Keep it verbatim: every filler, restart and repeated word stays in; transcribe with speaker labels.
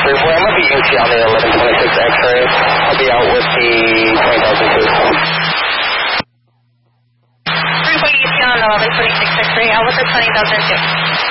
Speaker 1: three four. I'm going to be U T on the eleven twenty-six X-ray. I'll be out with the twenty thousand two.
Speaker 2: three four U T on the eleven twenty-six X-ray, out with the twenty thousand two.